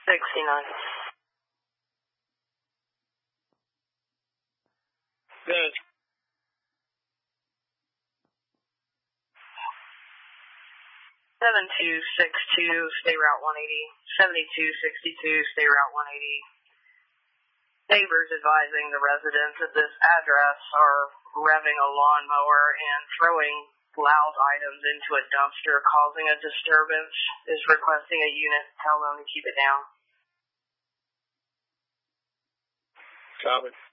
69. Good. 7262, stay route 180. 7262, stay route 180. Neighbors advising the residents at this address are revving a lawnmower and throwing loud items into a dumpster, causing a disturbance. Is requesting a unit tell them to keep it down. Copy.